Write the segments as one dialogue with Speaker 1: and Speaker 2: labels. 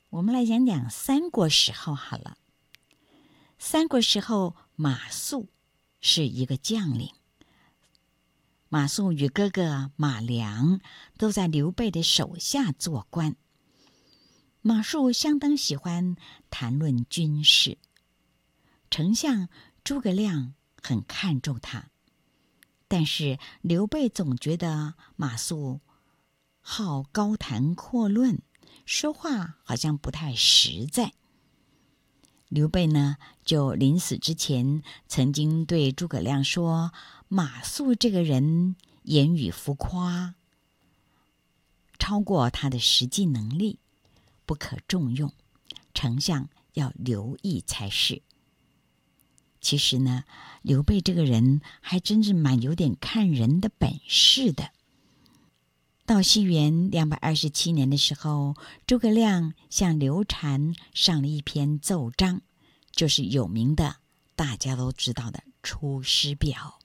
Speaker 1: 我们来讲讲三国时候好了。三国时候，马谡是一个将领。马谡与哥哥马良都在刘备的手下做官。马谡相当喜欢谈论军事，丞相诸葛亮很看重他，但是刘备总觉得马谡好高谈阔论，说话好像不太实在。刘备呢，就临死之前曾经对诸葛亮说，马谡这个人言语浮夸，超过他的实际能力，不可重用，丞相要留意才是。其实呢，刘备这个人还真是蛮有点看人的本事的。到西元227年的时候，诸葛亮向刘禅上了一篇奏章，就是有名的大家都知道的《出师表》。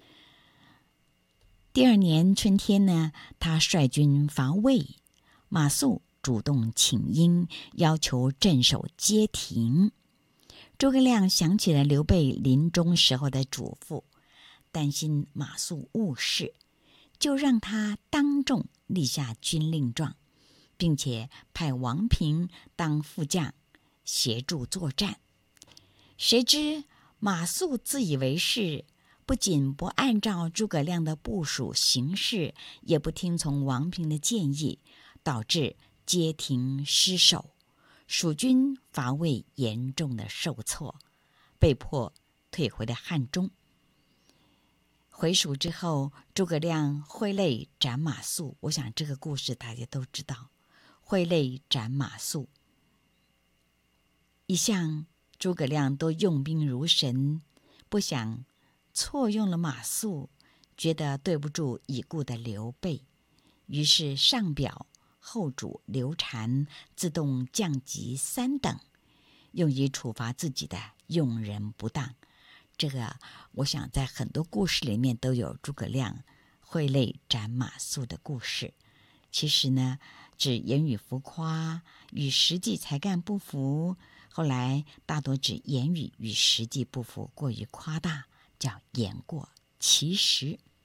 Speaker 1: 第二年春天呢，他率军伐魏，马谡主动请缨，要求镇守街亭。诸葛亮想起了刘备临终时候的嘱咐，担心马谡误事，就让他当众立下军令状，并且派王平当副将协助作战。谁知马谡自以为是，不仅不按照诸葛亮的部署行事，也不听从王平的建议，导致街亭失守，蜀军伐魏严重的受挫，被迫退回了汉中。回蜀之后，诸葛亮挥泪斩马谡，我想这个故事大家都知道，挥泪斩马谡。一向诸葛亮都用兵如神，不想错用了马谡，觉得对不住已故的刘备，于是上表后主刘禅自动降级3等，用以处罚自己的用人不当。这个我想在很多故事里面都有诸葛亮挥泪斩马谡的故事。其实呢，指言语浮夸，与实际才干不符，后来大多指言语与实际不符，过于夸大，叫言过其实。